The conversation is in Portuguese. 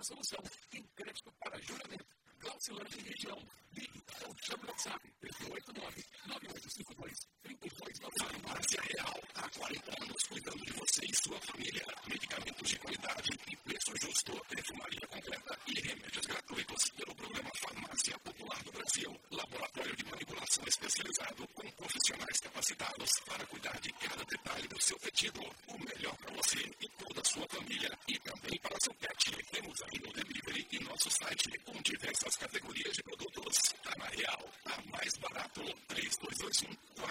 a solução em crédito para juramento. Glaucilândia e região. Ligue ou chame no WhatsApp 389-9852-3299. Farmácia Real, há 40 anos cuidando de você e sua família. Medicamentos de qualidade e preço justo, perfumaria completa e remédios gratuitos pelo programa Farmácia Popular do Brasil. Laboratório de manipulação especializado com profissionais capacitados para cuidar de cada detalhe do seu pedido. O melhor para você e toda a sua família. E